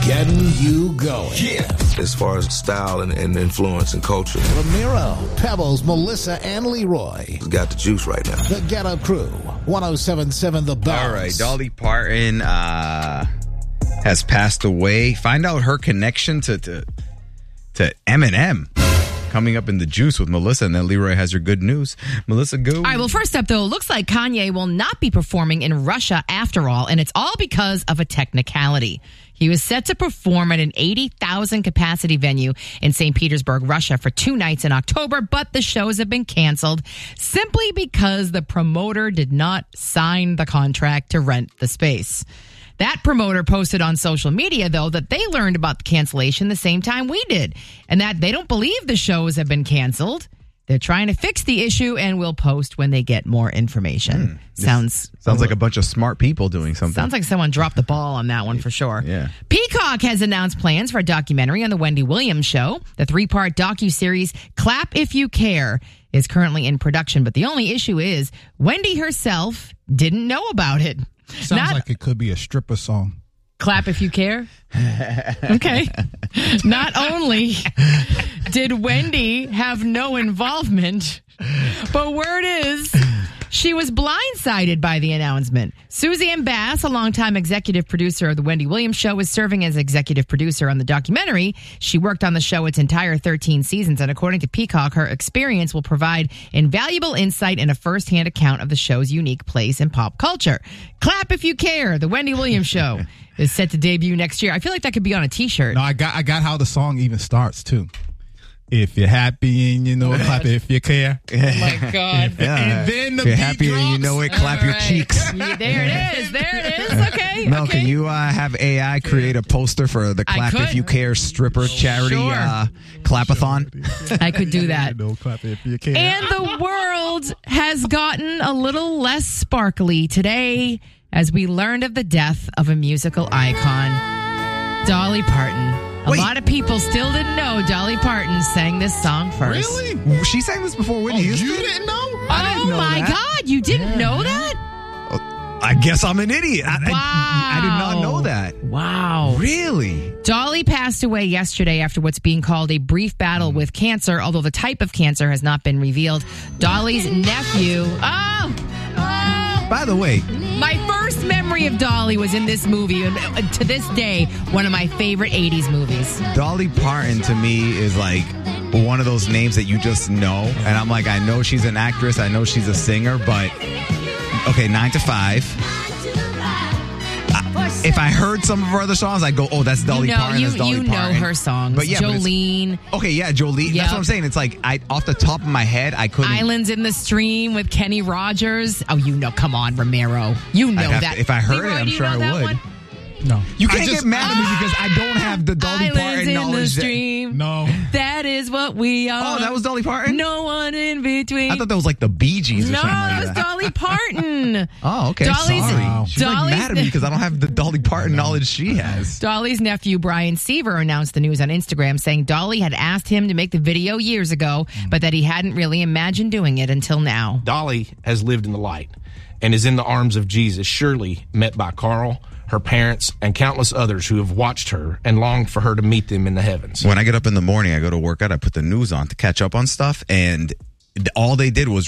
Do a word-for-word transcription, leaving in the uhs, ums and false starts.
getting you going. Yeah. As far as style and, and influence and culture. Ramiro, Pebbles, Melissa, and Leroy. He's got the juice right now. The Ghetto Crew, one oh seven point seven The Bounce. All right, Dolly Parton uh, has passed away. Find out her connection to, to, to Eminem. Coming up in the juice with Melissa, and then Leroy has your good news. Melissa, go. All right, well, first up, though, it looks like Kanye will not be performing in Russia after all, and it's all because of a technicality. He was set to perform at an eighty thousand capacity venue in Saint Petersburg, Russia for two nights in October, but the shows have been canceled simply because the promoter did not sign the contract to rent the space. That promoter posted on social media, though, that they learned about the cancellation the same time we did, and that they don't believe the shows have been canceled. They're trying to fix the issue and will post when they get more information. Mm, sounds sounds like a bunch of smart people doing something. Sounds like someone dropped the ball on that one for sure. Yeah. Peacock has announced plans for a documentary on the Wendy Williams Show. The three-part docuseries Clap If You Care is currently in production, but the only issue is Wendy herself didn't know about it. Sounds Not, like it could be a stripper song. Clap if you care. Okay. Not only did Wendy have no involvement, but word is she was blindsided by the announcement. Suzanne Bass, a longtime executive producer of The Wendy Williams Show, is serving as executive producer on the documentary. She worked on the show its entire thirteen seasons, and according to Peacock, her experience will provide invaluable insight and a first-hand account of the show's unique place in pop culture. Clap if you care. The Wendy Williams Show is set to debut next year. I feel like that could be on a t-shirt. No, I got I got how the song even starts, too. If you're happy and you know it, clap if you care. Oh, my God. Yeah. And then the if you're beat happy drops. and you know it, clap All your right. cheeks. Yeah, there it is. There it is. Okay. Mel, okay. can you uh, have A I create a poster for the I Clap could. If You Care stripper charity Sure. uh, clapathon? I could do that. No, clap if you care. And the world has gotten a little less sparkly today as we learned of the death of a musical icon, Dolly Parton. A Wait. lot of people still didn't know Dolly Parton sang this song first. Really? She sang this before Whitney Oh, Houston? you didn't know? I didn't Oh know my that. God, you didn't know that? I guess I'm an idiot. I, Wow. I, I did not know that. Wow. Really? Dolly passed away yesterday after what's being called a brief battle with cancer, although the type of cancer has not been revealed. Dolly's nephew. Oh! Oh! By the way, My first memory of Dolly was in this movie, and uh, to this day, one of my favorite eighties movies. Dolly Parton to me is like one of those names that you just know. And I'm like, I know she's an actress. I know she's a singer, but okay, nine to five. I, if I heard some of her other songs, I'd go, oh, that's Dolly you know, Parton. You, That's Dolly you know Parton. her songs. But yeah, but it's- Jolene. Okay, yeah, Jolene. Yep. That's what I'm saying. It's like, I off the top of my head, I couldn't. Islands in the Stream with Kenny Rogers. Oh, you know, come on, Ramiro. You know I'd have that. to- if I heard Leroy, it, I'm do you sure know I that would. one? No. You I can't just- get mad at me because I don't have the Dolly Islands Parton in the knowledge. that- Stream. No. That is what we are. Oh, that was Dolly Parton? No one in between. I thought that was like the Bee Gees or no, something that like was that. Dolly Parton. Oh, okay. Dolly's- Sorry. Wow. She's like Dolly's- mad at me because I don't have the Dolly Parton knowledge she has. Dolly's nephew, Brian Seaver, announced the news on Instagram, saying Dolly had asked him to make the video years ago, but that he hadn't really imagined doing it until now. Dolly has lived in the light and is in the arms of Jesus, surely met by Carl, her parents, and countless others who have watched her and longed for her to meet them in the heavens. When I get up in the morning, I go to work out, I put the news on to catch up on stuff, and all they did was